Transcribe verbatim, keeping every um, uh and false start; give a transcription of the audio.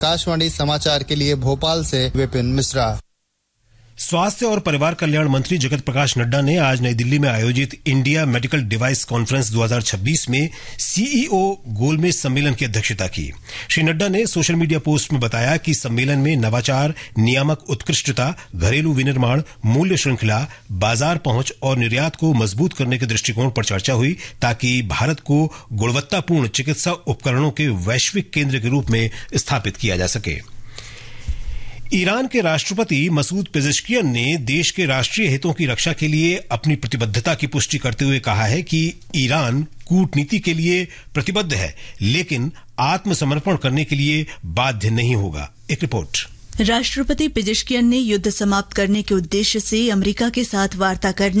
आकाशवाणी समाचार के लिए भोपाल से विपिन मिश्रा। स्वास्थ्य और परिवार कल्याण मंत्री जगत प्रकाश नड्डा ने आज नई दिल्ली में आयोजित इंडिया मेडिकल डिवाइस कॉन्फ्रेंस दो हज़ार छब्बीस में सीईओ गोलमेज सम्मेलन की अध्यक्षता की। श्री नड्डा ने सोशल मीडिया पोस्ट में बताया कि सम्मेलन में नवाचार, नियामक उत्कृष्टता, घरेलू विनिर्माण, मूल्य श्रृंखला, बाजार पहुंच और निर्यात को मजबूत करने के दृष्टिकोण पर चर्चा हुई ताकि भारत को गुणवत्तापूर्ण चिकित्सा उपकरणों के वैश्विक केंद्र के रूप में स्थापित किया जा सके। ईरान के राष्ट्रपति मसूद पेजेश्कियन ने देश के राष्ट्रीय हितों की रक्षा के लिए अपनी प्रतिबद्धता की पुष्टि करते हुए कहा है कि ईरान कूटनीति के लिए प्रतिबद्ध है, लेकिन आत्मसमर्पण करने के लिए बाध्य नहीं होगा। एक रिपोर्ट। राष्ट्रपति पेजेश्कियन ने युद्ध समाप्त करने के उद्देश्य से अमेरिका के साथ वार्ता करने